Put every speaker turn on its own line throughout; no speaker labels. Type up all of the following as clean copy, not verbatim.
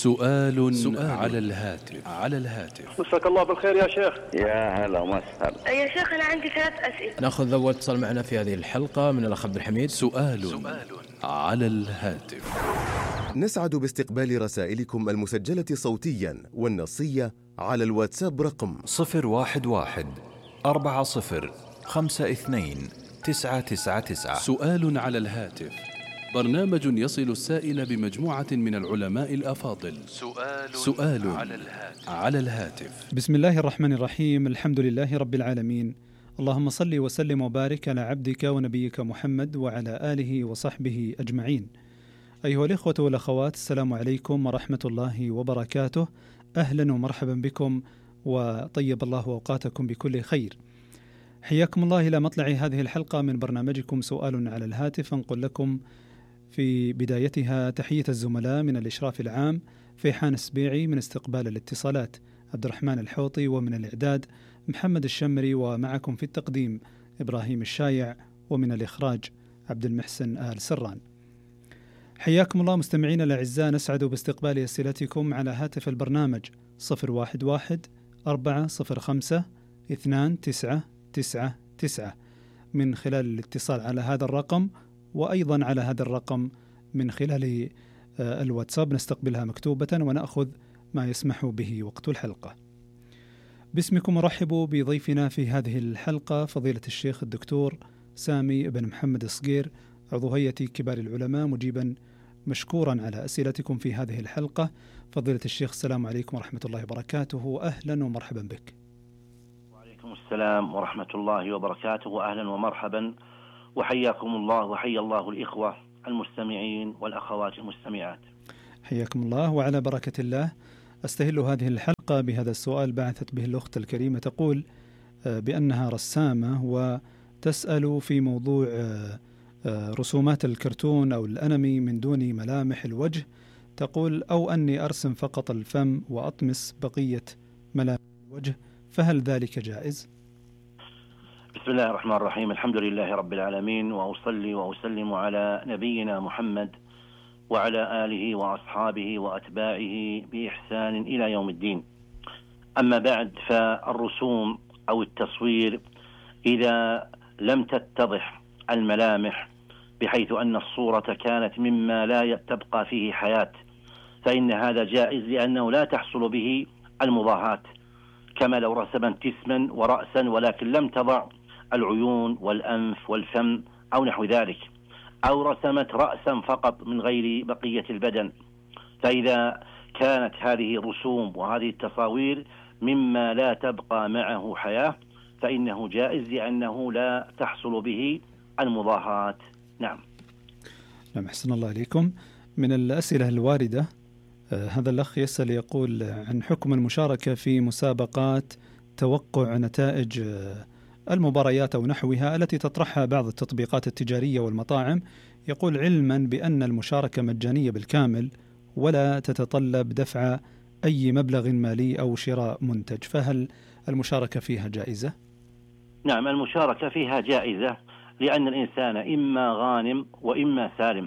سؤال على الهاتف.
مساك الله بالخير يا شيخ.
يا هلا وسهلا
يا شيخ أنا عندي 3 أسئلة.
نأخذ أول اتصال معنا في هذه الحلقة من الأخ عبد الحميد. سؤال على الهاتف.
نسعد باستقبال رسائلكم المسجلة صوتيا والنصية على الواتساب رقم
011-40-52-999. سؤال على الهاتف، برنامج يصل السائل بمجموعة من العلماء الأفاضل. سؤال على الهاتف.
بسم الله الرحمن الرحيم، الحمد لله رب العالمين، اللهم صل وسلم وبارك على عبدك ونبيك محمد وعلى آله وصحبه أجمعين. أيها الإخوة والأخوات، السلام عليكم ورحمة الله وبركاته. أهلا ومرحبا بكم، وطيب الله أوقاتكم بكل خير. حياكم الله إلى مطلع هذه الحلقة من برنامجكم سؤال على الهاتف. أنقل لكم في بدايتها تحية الزملاء من الإشراف العام فيحان السبيعي، من استقبال الاتصالات عبد الرحمن الحوطي، ومن الإعداد محمد الشمري، ومعكم في التقديم إبراهيم الشايع، ومن الإخراج عبد المحسن آل سران. حياكم الله مستمعين الأعزاء، نسعد باستقبال أسئلتكم على هاتف البرنامج 011-405-2999 من خلال الاتصال على هذا الرقم، وأيضا على هذا الرقم من خلال الواتساب نستقبلها مكتوبة ونأخذ ما يسمح به وقت الحلقة. باسمكم أرحب بضيفنا في هذه الحلقة فضيلة الشيخ الدكتور سامي بن محمد الصقير، عضو هيئة كبار العلماء، مجيبا مشكورا على أسئلتكم في هذه الحلقة. فضيلة الشيخ، السلام عليكم ورحمة الله وبركاته، أهلا ومرحبا بك.
وعليكم السلام ورحمة الله وبركاته، أهلا ومرحبا، وحياكم الله وحيا الله الإخوة المستمعين والأخوات المستمعات.
حياكم الله وعلى بركة الله. أستهل هذه الحلقة بهذا السؤال بعثت به الأخت الكريمة، تقول بأنها رسامة وتسأل في موضوع رسومات الكرتون أو الأنمي من دون ملامح الوجه. تقول أو أني أرسم فقط الفم وأطمس بقية ملامح الوجه، فهل ذلك جائز؟
بسم الله الرحمن الرحيم، الحمد لله رب العالمين، وأصلي وأسلم على نبينا محمد وعلى آله وأصحابه وأتباعه بإحسان إلى يوم الدين. أما بعد، فالرسوم أو التصوير إذا لم تتضح الملامح بحيث أن الصورة كانت مما لا تبقى فيه حياة، فإن هذا جائز، لأنه لا تحصل به المضاهاة، كما لو رسمت جسما ورأسا ولكن لم تضع العيون والأنف والفم أو نحو ذلك، أو رسمت رأسا فقط من غير بقية البدن. فإذا كانت هذه الرسوم وهذه التصاوير مما لا تبقى معه حياة فإنه جائز، لأنه لا تحصل به المضاهاة. نعم.
أحسن الله عليكم. من الأسئلة الواردة، هذا الأخ يسأل يقول عن حكم المشاركة في مسابقات توقع نتائج المباريات أو نحوها التي تطرحها بعض التطبيقات التجارية والمطاعم. يقول علما بأن المشاركة مجانية بالكامل ولا تتطلب دفع أي مبلغ مالي أو شراء منتج، فهل المشاركة فيها جائزة؟
نعم، المشاركة فيها جائزة، لأن الإنسان إما غانم وإما سالم،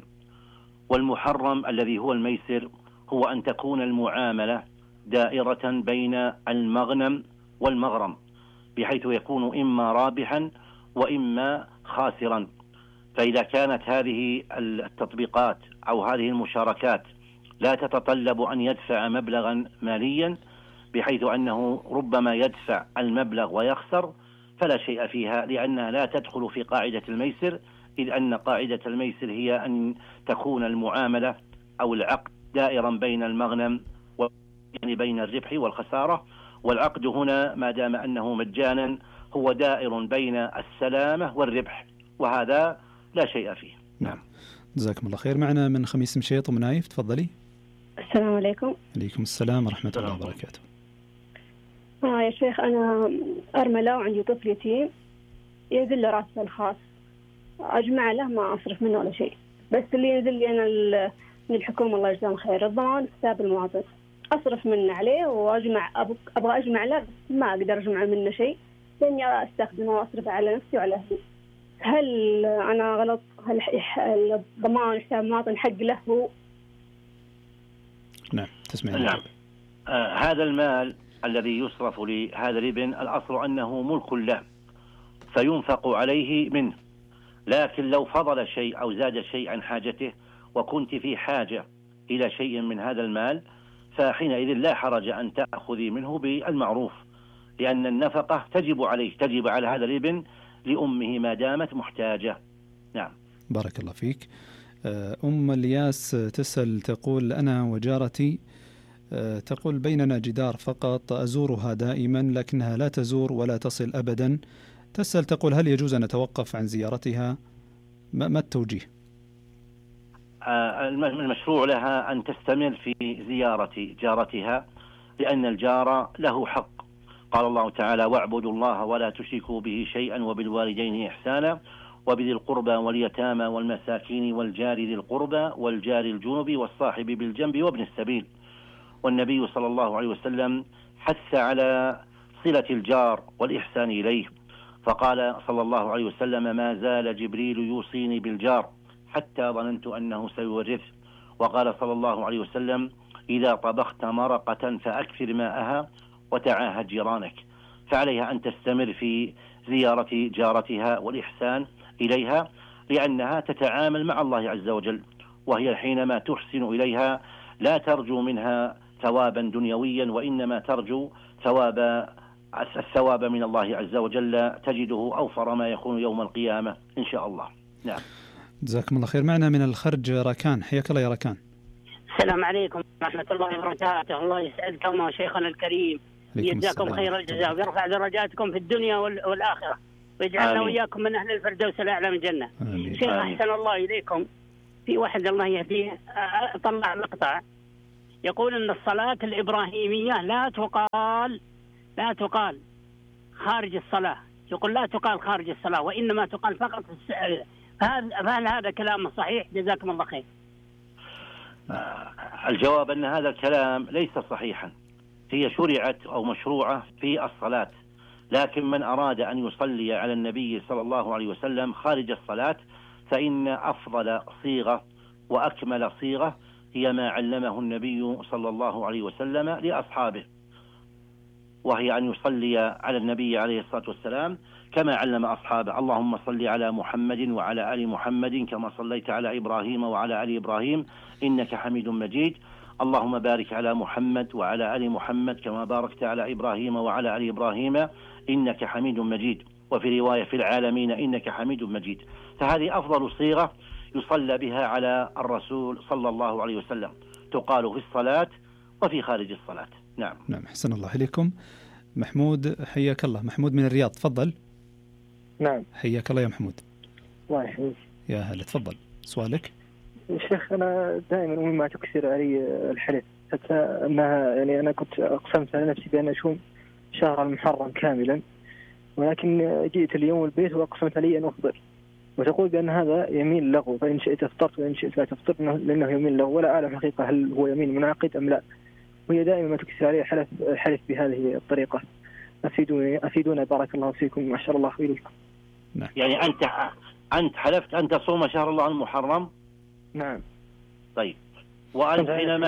والمحرم الذي هو الميسر هو أن تكون المعاملة دائرة بين المغنم والمغرم، بحيث يكون إما رابحا وإما خاسرا. فإذا كانت هذه التطبيقات أو هذه المشاركات لا تتطلب أن يدفع مبلغا ماليا بحيث أنه ربما يدفع المبلغ ويخسر، فلا شيء فيها، لأنها لا تدخل في قاعدة الميسر، إذ أن قاعدة الميسر هي أن تكون المعاملة أو العقد دائرا بين المغنم يعني بين الربح والخسارة، والعقد هنا ما دام أنه مجانا هو دائر بين السلامة والربح، وهذا لا شيء فيه.
نعم، جزاكم الله خير. معنا من خميس مشيط ومنايف، تفضلي.
السلام عليكم.
عليكم السلام ورحمة الله وبركاته.
يا شيخ، أنا أرملة وعندي طفل يتيم ينزل له راتب الخاص، أجمع له ما أصرف منه ولا شيء، بس اللي ينزل لي أنا من الحكومة الله يجزاهم خير الضمان حساب المواطن، أصرف منه عليه وأجمع، أبغى أجمع له ما أقدر أجمع منه شيء لأني أستخدمه وأصرف على نفسي وعلى أهلي. هل أنا غلط؟ هل الضمان حساب المواطن حق له هو؟
نعم تسمعين.
نعم. هذا المال الذي يصرف لهذا الابن الأصل أنه ملك له فينفق عليه منه، لكن لو فضل شيء أو زاد شيء عن حاجته وكنت في حاجة إلى شيء من هذا المال فحينئذ لا حرج أن تأخذي منه بالمعروف، لأن النفقة تجب على هذا الابن لأمه ما دامت محتاجة. نعم.
بارك الله فيك. أم الياس تسأل تقول أنا وجارتي تقول بيننا جدار فقط أزورها دائما لكنها لا تزور ولا تصل أبدا. تسأل تقول هل يجوز أن نتوقف عن زيارتها؟ ما التوجيه؟
المشروع لها أن تستمر في زيارة جارتها لأن الجار له حق. قال الله تعالى واعبدوا الله ولا تشركوا به شيئا وبالوالدين إحسانا وبذي القربى واليتامى والمساكين والجار ذي القربى والجار الجنب والصاحب بالجنب وابن السبيل. والنبي صلى الله عليه وسلم حث على صلة الجار والإحسان إليه، فقال صلى الله عليه وسلم ما زال جبريل يوصيني بالجار حتى ظننت أنه سيورث. وقال صلى الله عليه وسلم إذا طبخت مرقة فأكثر ماءها وتعاهد جيرانك. فعليها أن تستمر في زيارة جارتها والإحسان إليها لأنها تتعامل مع الله عز وجل، وهي حينما تحسن إليها لا ترجو منها ثوابا دنيويا وإنما ترجو الثواب من الله عز وجل تجده أوفر ما يكون يوم القيامة إن شاء الله. نعم.
جزاكم الله خير. معنا من الخرج ركان، حياك الله يا ركان.
السلام عليكم ورحمة الله وبركاته. الله يسعدكم وشيخنا الكريم يجزاكم خير الجزاء ويرفع درجاتكم في الدنيا والآخرة ويجعلنا وإياكم من أهل الفردوس الأعلى من الجنة. شيخ أحسن الله إليكم، في واحد الله يهديه طلع مقطع يقول أن الصلاة الإبراهيمية لا تقال خارج الصلاة، يقول لا تقال خارج الصلاة وإنما تقال فقط فهل هذا كلام صحيح؟ جزاكم الله خير.
الجواب أن هذا الكلام ليس صحيحا، هي شرعت أو مشروعة في الصلاة، لكن من أراد أن يصلي على النبي صلى الله عليه وسلم خارج الصلاة فإن أفضل صيغة وأكمل صيغة هي ما علمه النبي صلى الله عليه وسلم لأصحابه، وهي أن يصلي على النبي عليه الصلاة والسلام كما علم أصحابه. اللهم صل على محمد وعلى آل محمد كما صليت على إبراهيم وعلى آل إبراهيم إنك حميد مجيد. اللهم بارك على محمد وعلى آل محمد كما باركت على إبراهيم وعلى آل إبراهيم إنك حميد مجيد. وفي رواية في العالمين إنك حميد مجيد. فهذه أفضل صيغة يصلى بها على الرسول صلى الله عليه وسلم، تقال في الصلاة وفي خارج الصلاة. نعم.
نعم حسن الله إليكم. محمود حياك الله. محمود من الرياض تفضل.
نعم
حياك الله يا محمود.
الله يحييك.
يا هلا تفضل سؤالك.
شيخ أنا دائما أمي ما تكسر علي الحلف، حتى أنها يعني أنا كنت أقسمت على نفسي بأن أشوم شهر المحرم كاملا، ولكن جئت اليوم البيت وأقسمت علي أن أفطر، وتقول بأن هذا يمين لغو، فإن شئت افطرت وإن شئت لا تفطر لأنه يمين لغو، ولا أعلم حقيقة هل هو يمين منعقد أم لا، وهي دائما ما تكسر علي حلف بهذه الطريقة. أفيدونا بارك الله فيكم ما شاء الله إليكم.
نعم. يعني أنت حلفت أن تصوم شهر الله المحرم؟
نعم.
طيب، وأنت حينما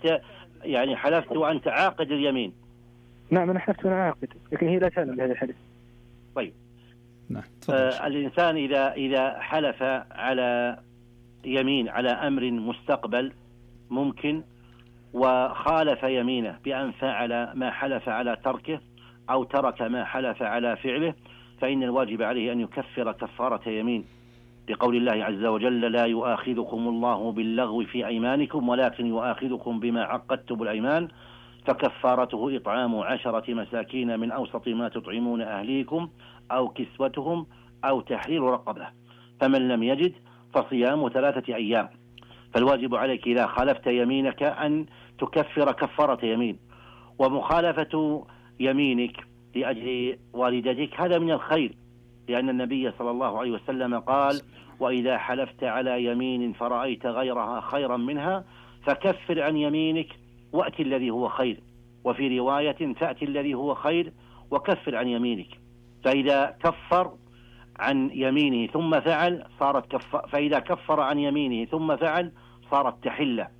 حلفت وأنت عاقد اليمين؟
نعم أنا حلفت وأنا عاقد، لكن هي لا تعلم بهذا الحدث.
طيب.
نعم.
الإنسان إذا حلف على يمين على أمر مستقبل ممكن وخالف يمينه بأن فعل ما حلف على تركه أو ترك ما حلف على فعله، فإن الواجب عليه أن يكفر كفارة يمين، لقول الله عز وجل لا يؤاخذكم الله باللغو في أيمانكم ولكن يؤاخذكم بما عقدتم الأيمان، فكفارته إطعام 10 مساكين من أوسط ما تطعمون أهليكم أو كسوتهم أو تحرير رقبة، فمن لم يجد فصيام 3 أيام. فالواجب عليك إذا خالفت يمينك أن تكفر كفارة يمين. ومخالفة يمينك لأجل والدتك هذا من الخير، لأن النبي صلى الله عليه وسلم قال وإذا حلفت على يمين فرأيت غيرها خيرا منها فكفر عن يمينك وأتي الذي هو خير، وفي رواية فأتي الذي هو خير وكفر عن يمينك. فإذا كفر عن يمينه ثم فعل صارت فإذا كفر عن يمينه ثم فعل صارت تحلة،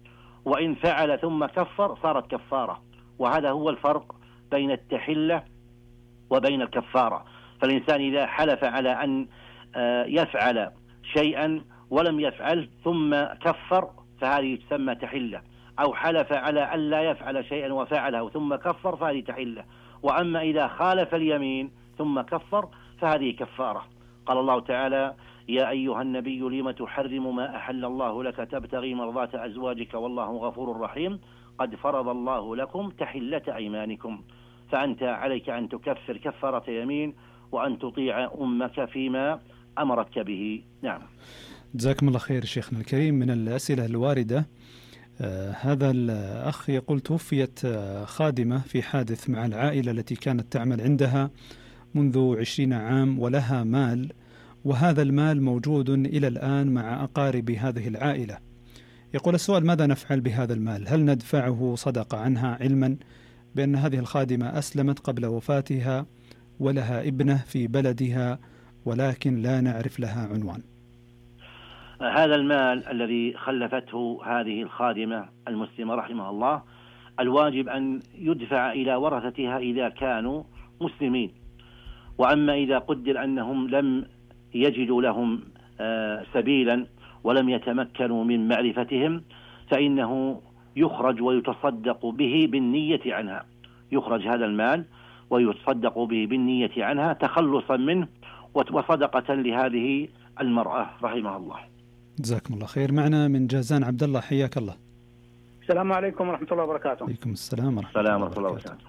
وإن فعل ثم كفر صارت كفارة. وهذا هو الفرق بين التحلة وبين الكفارة. فالإنسان إذا حلف على أن يفعل شيئا ولم يفعل ثم كفر فهذه تسمى تحلة، أو حلف على أن لا يفعل شيئا وفعله ثم كفر فهذه تحلة. وأما إذا خالف اليمين ثم كفر فهذه كفارة. قال الله تعالى: يا أيها النبي لم تحرم ما أحل الله لك تبتغي مرضات أزواجك والله غفور رحيم قد فرض الله لكم تحلة أيمانكم. فأنت عليك أن تكفر كفارة يمين وأن تطيع أمك فيما أمرتك به. نعم.
جزاكم الله خير شيخنا الكريم. من الأسئلة الواردة هذا الأخ يقول: توفيت خادمة في حادث مع العائلة التي كانت تعمل عندها منذ 20 عام ولها مال، وهذا المال موجود إلى الآن مع أقارب هذه العائلة. يقول السؤال: ماذا نفعل بهذا المال؟ هل ندفعه صدقة عنها علما بأن هذه الخادمة أسلمت قبل وفاتها ولها ابنة في بلدها ولكن لا نعرف لها عنوان؟
هذا المال الذي خلفته هذه الخادمة المسلمة رحمها الله الواجب أن يدفع إلى ورثتها إذا كانوا مسلمين. وأما إذا قدر أنهم لم يجدوا لهم سبيلا ولم يتمكنوا من معرفتهم فإنه يخرج ويتصدق به بالنية عنها. يخرج هذا المال ويتصدق به بالنية عنها تخلصا منه وصدقة لهذه المرأة رحمها الله.
جزاكم الله خير. معنا من جازان عبد الله، حياك الله.
السلام عليكم ورحمة الله وبركاته.
عليكم السلام ورحمة الله وبركاته.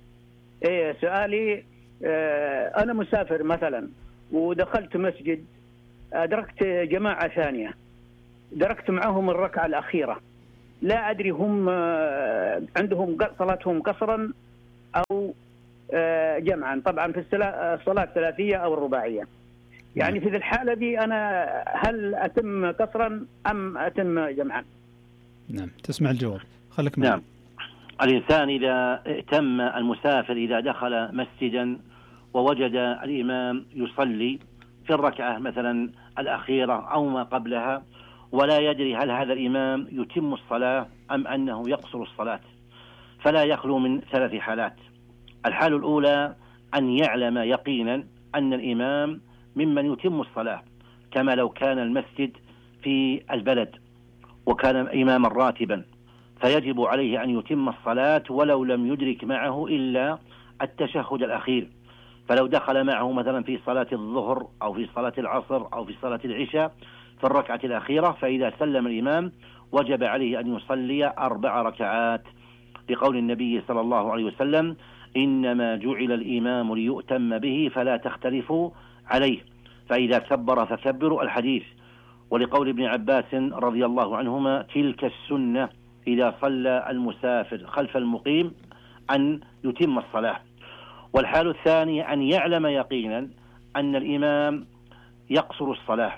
سؤالي أنا مسافر مثلا ودخلت مسجد، أدركت جماعة ثانية، دركت معهم الركعة الأخيرة، لا أدري هم عندهم صلاتهم قصرا أو جمعا، طبعا في الصلاة الثلاثية أو الرباعية. يعني في الحالة دي أنا هل أتم قصرا أم أتم جمعا؟
نعم، تسمع الجواب، خليك معنا.
نعم. الإنسان إذا ائتم المسافر إذا دخل مسجدا ووجد الإمام يصلي في الركعة مثلا الأخيرة أو ما قبلها ولا يدري هل هذا الإمام يتم الصلاة أم أنه يقصر الصلاة، فلا يخلو من 3 حالات. الحالة الأولى أن يعلم يقينا أن الإمام ممن يتم الصلاة، كما لو كان المسجد في البلد وكان إماما راتبا، فيجب عليه أن يتم الصلاة ولو لم يدرك معه إلا التشهد الأخير. فلو دخل معه مثلا في صلاة الظهر أو في صلاة العصر أو في صلاة العشاء في الركعة الأخيرة، فإذا سلم الإمام وجب عليه أن يصلي 4 ركعات، لقول النبي صلى الله عليه وسلم: إنما جعل الإمام ليؤتم به فلا تختلفوا عليه، فإذا كبر فكبروا، الحديث. ولقول ابن عباس رضي الله عنهما: تلك السنة إذا صلى المسافر خلف المقيم أن يتم الصلاة. والحال الثانية أن يعلم يقينا أن الإمام يقصر الصلاة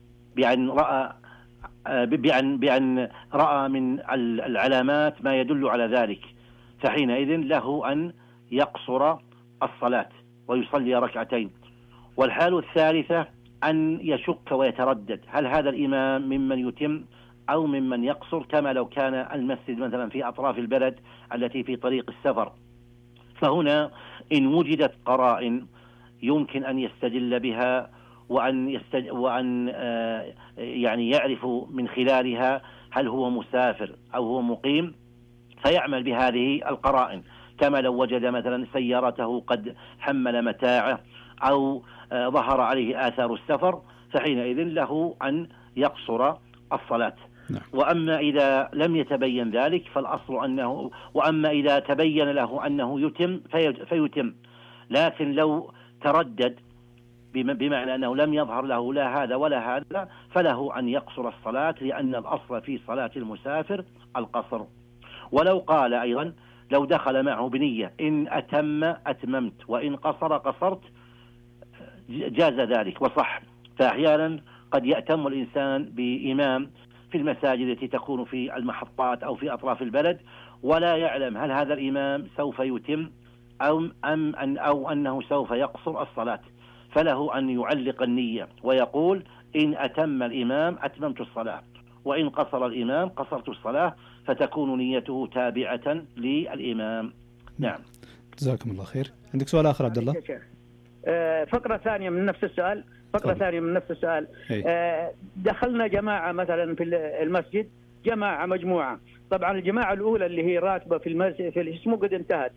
بأن رأى من العلامات ما يدل على ذلك، فحينئذ له أن يقصر الصلاة ويصلي 2 ركعتين. والحال الثالثة أن يشك ويتردد هل هذا الإمام ممن يتم أو ممن يقصر، كما لو كان المسجد مثلا في أطراف البلد التي في طريق السفر. فهنا إن وجدت قرائن يمكن أن يستدل بها وأن يعني يعرف من خلالها هل هو مسافر أو هو مقيم، فيعمل بهذه القرائن، كما لو وجد مثلا سيارته قد حمل متاعه أو ظهر عليه آثار السفر، فحينئذ له أن يقصر الصلاة. وأما إذا لم يتبين ذلك فالأصل أنه، وأما إذا تبين له أنه يتم فيتم، لكن لو تردد بمعنى أنه لم يظهر له لا هذا ولا هذا فله أن يقصر الصلاة، لأن الأصل في صلاة المسافر القصر. ولو قال أيضا لو دخل معه بنية إن أتم أتممت وإن قصر قصرت جاز ذلك وصح. فأحيانا قد يأتم الإنسان بإمام في المساجد التي تكون في المحطات أو في أطراف البلد ولا يعلم هل هذا الإمام سوف يتم أو أنه سوف يقصر الصلاة، فله أن يعلق النية ويقول إن أتم الإمام أتممت الصلاة وإن قصر الإمام قصرت الصلاة، فتكون نيته تابعة للإمام. نعم.
جزاكم الله خير. عندك سؤال آخر عبد الله؟
فقرة ثانية من نفس السؤال. دخلنا جماعة مثلا في المسجد، مجموعة. طبعا الجماعة الأولى اللي هي راتبة في المسجد في الاسم قد انتهت.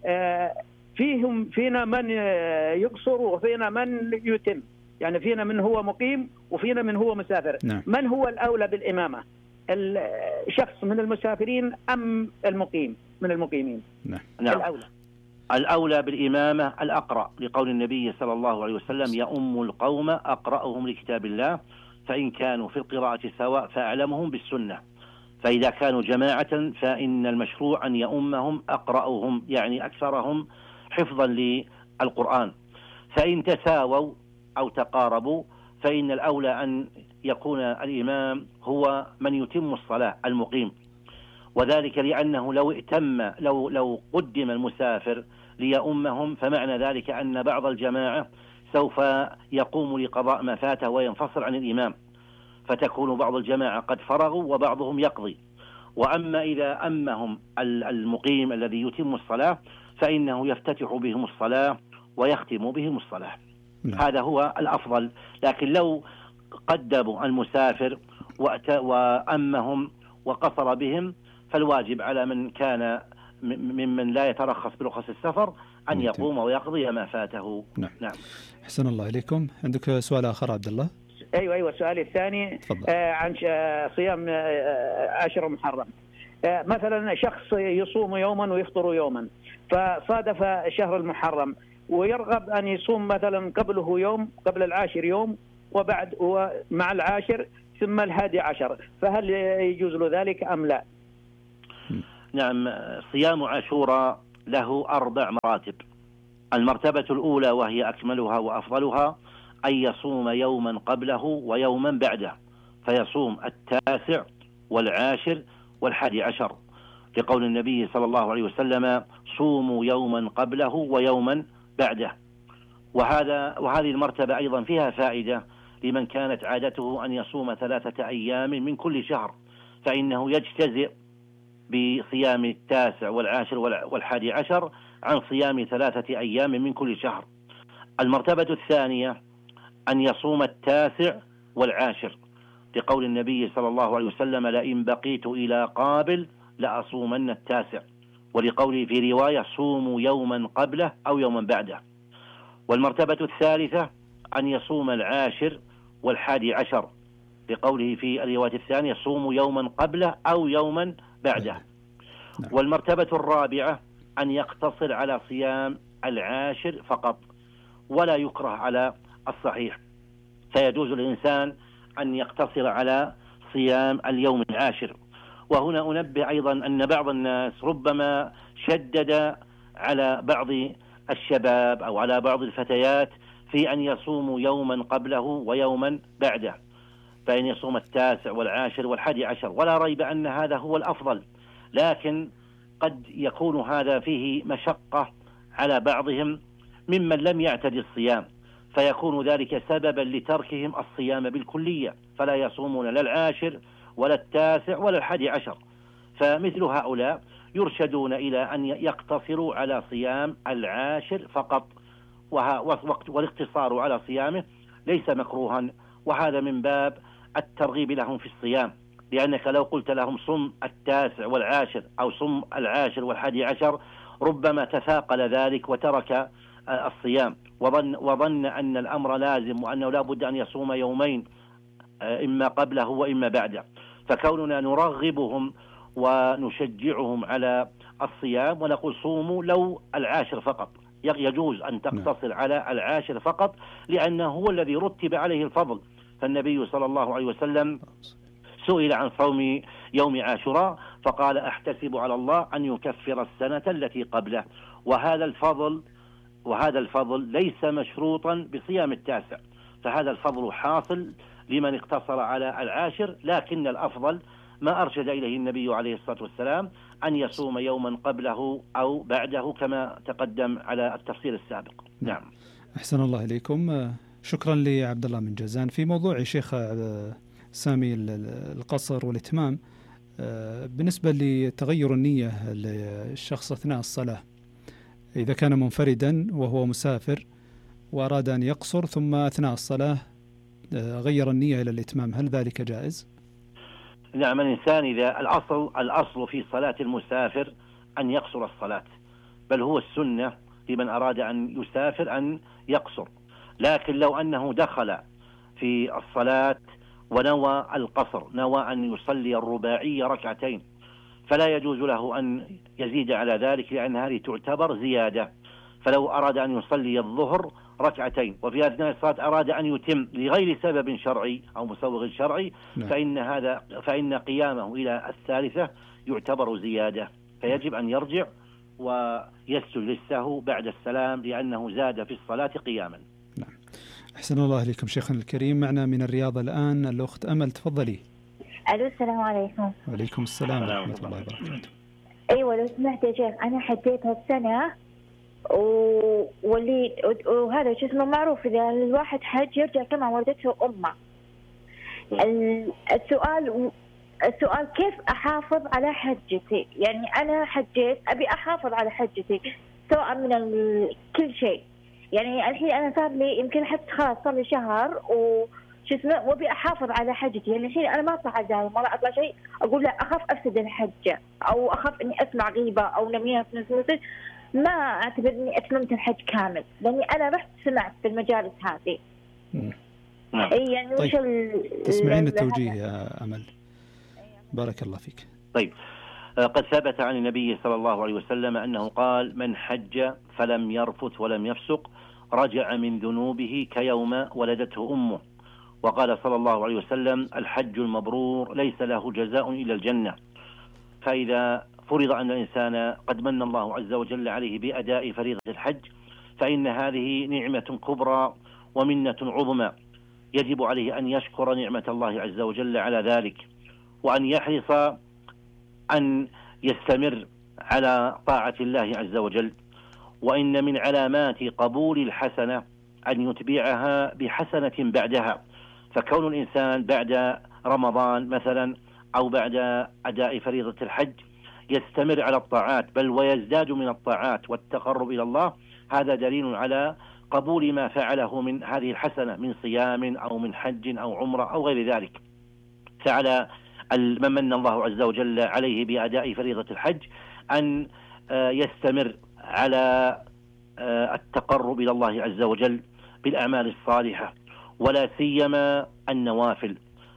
فينا من يقصر وفينا من يتم، يعني فينا من هو مقيم وفينا من هو مسافر.
نعم.
من هو الأولى بالإمامة، الشخص من المسافرين أم المقيم من المقيمين؟
نعم.
الأولى بالإمامة الأقرأ، لقول النبي صلى الله عليه وسلم: يؤم القوم أقرأهم لكتاب الله، فإن كانوا في القراءة سواء فأعلمهم بالسنة. فإذا كانوا جماعة فإن المشروع أن يؤمهم أقرأهم، يعني أكثرهم حفظا للقرآن. فإن تساووا أو تقاربوا فإن الأولى أن يكون الإمام هو من يتم الصلاة المقيم، وذلك لأنه لو قدم المسافر ليؤمهم فمعنى ذلك أن بعض الجماعة سوف يقوم لقضاء ما فاته وينفصل عن الإمام، فتكون بعض الجماعة قد فرغوا وبعضهم يقضي. وأما إذا أمهم المقيم الذي يتم الصلاة فإنه يفتتح بهم الصلاة ويختم بهم الصلاة. هذا هو الأفضل. لكن لو قدموا المسافر وأمهم وقصر بهم فالواجب على من كان ممن لا يترخص برخص السفر أن يقوم ويقضي ما فاته.
نعم. أحسن الله إليكم. عندك سؤال آخر عبد الله؟
أيوة. سؤالي الثاني عن صيام عاشر محرم. مثلا شخص يصوم يوما ويفطر يوما، فصادف شهر المحرم ويرغب أن يصوم مثلا قبله يوم، قبل العاشر يوم، وبعد ومع العاشر ثم 11، فهل يجوز له ذلك أم لا؟
نعم. صيام عاشوراء له 4 مراتب. المرتبة الأولى وهي أكملها وأفضلها أن يصوم يوما قبله ويوما بعده، فيصوم 9 والعاشر وال11، لقول النبي صلى الله عليه وسلم: صوموا يوما قبله ويوما بعده. وهذه المرتبة أيضا فيها فائدة لمن كانت عادته أن يصوم 3 أيام من كل شهر، فإنه يجتزئ بصيام 9 والعاشر وال11 عن صيام 3 أيام من كل شهر. المرتبة الثانية أن يصوم 9 والعاشر، لقول النبي صلى الله عليه وسلم: لئن بقيت إلى قابل لأصومن 9، ولقوله في رواية: صوموا يوما قبله أو يوما بعده. والمرتبة الثالثة أن يصوم العاشر وال11، لقوله في الرواية الثانية: صوموا يوما قبله أو يوما بعده. والمرتبة الرابعة أن يقتصر على صيام العاشر فقط، ولا يكره على الصحيح، فيجوز للإنسان أن يقتصر على صيام اليوم العاشر. وهنا أنبه أيضا أن بعض الناس ربما شدد على بعض الشباب أو على بعض الفتيات في أن يصوموا يوما قبله ويوما بعده، فإن يصوم 9 والعاشر وال11، ولا ريب أن هذا هو الأفضل، لكن قد يكون هذا فيه مشقة على بعضهم ممن لم يعتد الصيام، فيكون ذلك سببا لتركهم الصيام بالكلية، فلا يصومون لا العاشر ولا 9 ولا 11. فمثل هؤلاء يرشدون إلى أن يقتصروا على صيام العاشر فقط، والاقتصار على صيامه ليس مكروها، وهذا من باب الترغيب لهم في الصيام، لأنك لو قلت لهم صم 9 والعاشر أو صم العاشر وال11 ربما تثاقل ذلك وترك الصيام وظن أن الأمر لازم وأنه لا بد أن يصوم يومين إما قبله وإما بعده. فكوننا نرغبهم ونشجعهم على الصيام ونقول صوموا لو العاشر فقط، يجوز أن تقتصر على العاشر فقط، لأنه هو الذي رتب عليه الفضل. فالنبي صلى الله عليه وسلم سئل عن صوم يوم عاشوراء فقال: أحتسب على الله أن يكفر السنة التي قبله. وهذا الفضل ليس مشروطا بصيام 9، فهذا الفضل حاصل لمن اقتصر على العاشر، لكن الأفضل ما أرشد إليه النبي عليه الصلاة والسلام أن يصوم يوما قبله أو بعده كما تقدم على التفصيل السابق. نعم.
أحسن الله إليكم. شكرا لعبد الله من جازان. في موضوع شيخ سامي القصر والإتمام، بالنسبة لتغير النية للشخص أثناء الصلاة، إذا كان منفردا وهو مسافر وأراد أن يقصر ثم أثناء الصلاة غير النية إلى الإتمام، هل ذلك جائز؟
نعم، الإنسان إذا الأصل في صلاة المسافر أن يقصر الصلاة، بل هو السنة لمن أراد أن يسافر أن يقصر. لكن لو أنه دخل في الصلاة ونوى القصر، نوى أن يصلي الرباعية ركعتين، فلا يجوز له أن يزيد على ذلك، لأن هذه تعتبر زيادة. فلو أراد أن يصلي الظهر ركعتين وفي أثناء الصلاة أراد أن يتم لغير سبب شرعي أو مسوغ شرعي، فإن قيامه إلى الثالثة يعتبر زيادة، فيجب أن يرجع ويسجد للسهو بعد السلام لأنه زاد في الصلاة قياما.
نعم. أحسن الله إليكم شيخنا الكريم. معنا من الرياض الآن الأخت أمل، تفضلي.
ألو، السلام عليكم.
وعليكم السلام ورحمة الله وبركاته.
أيوة لو سمحت يا شيخ، أنا حجيت هالسنة وهذا شو اسمه معروف، إذا الواحد حج يرجع كما ولدته أمه. السؤال كيف أحافظ على حجتي؟ يعني أنا حجيت أبي أحافظ على حجتي سواء من كل شيء. يعني الحين أنا صار لي يمكن حتى خلاص صار لي شهر وشو اسمه وأبي أحافظ على حجتي. يعني الحين أنا ما أطلع زي مرة أطلع شيء أقول لا أخاف أفسد الحجة أو أخاف إني أسمع غيبة أو نميمة في نفس، ما أعتبر إني أتممت الحج كامل، لأني أنا رحت سمعت في المجالس هذه. يعني
طيب. تسمعين التوجيه يا أمل؟ بارك الله فيك.
طيب، قد ثبت عن النبي صلى الله عليه وسلم أنه قال: من حج فلم يرفث ولم يفسق رجع من ذنوبه كيوم ولدته أمه. وقال صلى الله عليه وسلم: الحج المبرور ليس له جزاء إلا الجنة. فإذا فرض أن الإنسان قد من الله عز وجل عليه بأداء فريضة الحج، فإن هذه نعمة كبرى ومنة عظمى، يجب عليه أن يشكر نعمة الله عز وجل على ذلك، وأن يحرص أن يستمر على طاعة الله عز وجل. وإن من علامات قبول الحسنة أن يتبعها بحسنة بعدها، فكون الإنسان بعد رمضان مثلا أو بعد أداء فريضة الحج يستمر على الطاعات بل ويزداد من الطاعات والتقرب إلى الله، هذا دليل على قبول ما فعله من هذه الحسنة من صيام أو من حج أو عمرة أو غير ذلك. فعلى من من الله عز وجل عليه بأداء فريضة الحج أن يستمر على التقرب إلى الله عز وجل بالأعمال الصالحة، ولا سيما النوافل،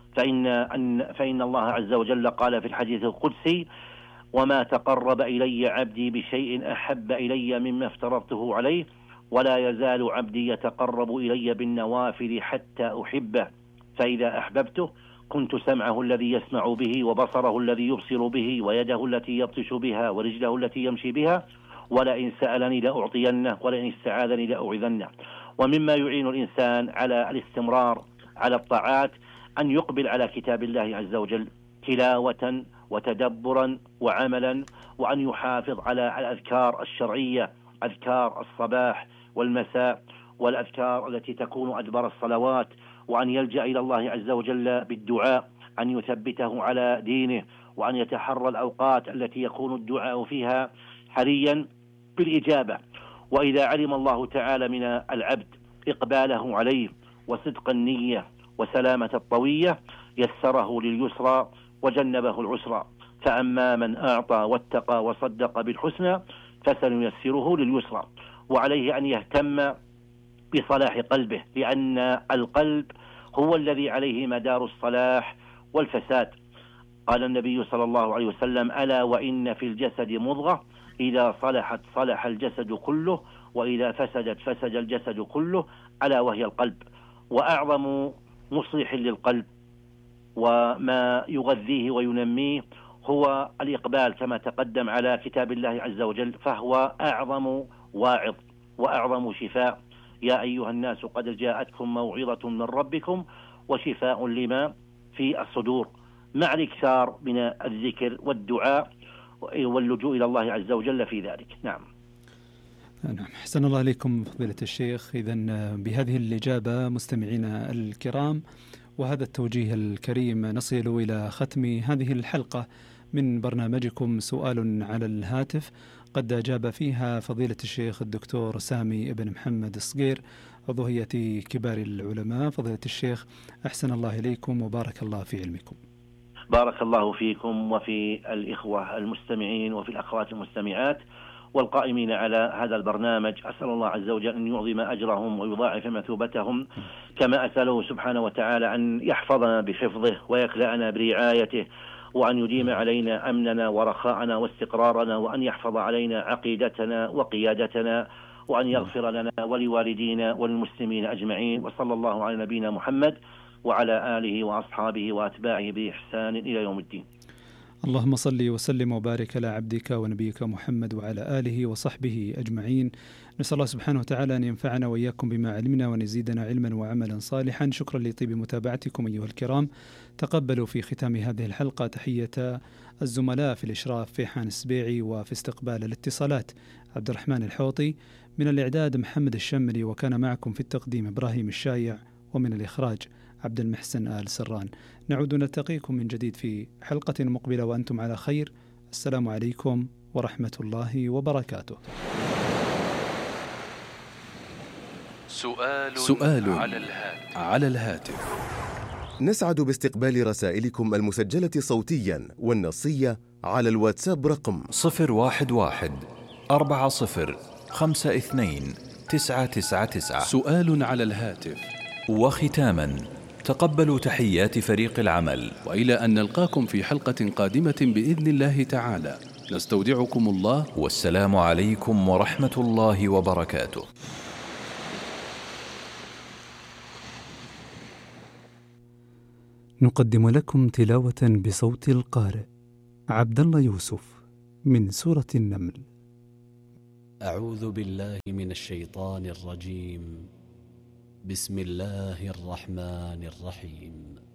فإن الله عز وجل قال في الحديث القدسي: وما تقرب إلي عبدي بشيء أحب إلي مما افترضته عليه، ولا يزال عبدي يتقرب إلي بالنوافل حتى أحبه، فإذا أحببته كنت سمعه الذي يسمع به، وبصره الذي يبصر به، ويده التي يبطش بها، ورجله التي يمشي بها، ولئن سألني لأعطينه، ولئن استعاذني لأعوذنه. ومما يعين الإنسان على الاستمرار على الطاعات أن يقبل على كتاب الله عز وجل تلاوة وتدبرا وعملا، وأن يحافظ على الأذكار الشرعية، أذكار الصباح والمساء والأذكار التي تكون أدبر الصلوات، وأن يلجأ إلى الله عز وجل بالدعاء أن يثبته على دينه، وأن يتحرى الأوقات التي يكون الدعاء فيها حريا بالإجابة. وإذا علم الله تعالى من العبد إقباله عليه وصدق النية وسلامة الطوية يسره لليسرى وجنبه العسرى. فأما من أعطى واتقى وصدق بالحسنى فسنيسره لليسرى. وعليه أن يهتم بصلاح قلبه، لأن القلب هو الذي عليه مدار الصلاح والفساد. قال النبي صلى الله عليه وسلم: ألا وإن في الجسد مضغة إذا صلحت صلح الجسد كله، وإذا فسدت فسد الجسد كله، ألا وهي القلب. وأعظم مصلح للقلب وما يغذيه وينميه هو الإقبال كما تقدم على كتاب الله عز وجل، فهو أعظم واعظ وأعظم شفاء. يا أيها الناس قد جاءتكم موعظة من ربكم وشفاء لما في الصدور، مع الإكثار من الذكر والدعاء واللجوء إلى الله عز وجل في ذلك. نعم.
أحسن الله عليكم فضيلة الشيخ. إذن بهذه الإجابة مستمعينا الكرام وهذا التوجيه الكريم نصل إلى ختم هذه الحلقة من برنامجكم سؤال على الهاتف، قد أجاب فيها فضيلة الشيخ الدكتور سامي بن محمد الصقير، عضو هيئة كبار العلماء. فضيلة الشيخ، أحسن الله إليكم وبارك الله في علمكم.
بارك الله فيكم وفي الإخوة المستمعين وفي الأخوات المستمعات والقائمين على هذا البرنامج. أسأل الله عز وجل أن يعظم أجرهم ويضاعف مثوبتهم، كما أسأله سبحانه وتعالى أن يحفظنا بحفظه ويكلأنا برعايته، وأن يديم علينا أمننا ورخاءنا واستقرارنا، وأن يحفظ علينا عقيدتنا وقيادتنا، وأن يغفر لنا ولوالدينا والمسلمين أجمعين. وصلى الله على نبينا محمد وعلى آله وأصحابه وأتباعه بإحسان إلى يوم الدين.
اللهم صل وسلم وبارك على عبدك ونبيك محمد وعلى آله وصحبه أجمعين. نسأل الله سبحانه وتعالى أن ينفعنا وإياكم بما علمنا وأن يزيدنا علما وعملا صالحا. شكرا لطيب متابعتكم أيها الكرام. تقبلوا في ختام هذه الحلقة تحية الزملاء في الإشراف فيحان السبيعي، وفي استقبال الاتصالات عبد الرحمن الحوطي، من الإعداد محمد الشمري، وكان معكم في التقديم إبراهيم الشايع، ومن الإخراج عبد المحسن آل سران. نعود نلتقيكم من جديد في حلقة مقبلة وأنتم على خير. السلام عليكم ورحمة الله وبركاته.
سؤال على الهاتف.
نسعد باستقبال رسائلكم المسجلة صوتيا والنصية على الواتساب رقم
011-40-52-999.
سؤال على الهاتف.
وختاما، تقبلوا تحيات فريق العمل،
وإلى أن نلقاكم في حلقة قادمة بإذن الله تعالى، نستودعكم الله،
والسلام عليكم ورحمة الله وبركاته.
نقدم لكم تلاوة بصوت القارئ عبد الله يوسف من سورة النمل.
أعوذ بالله من الشيطان الرجيم. بسم الله الرحمن الرحيم.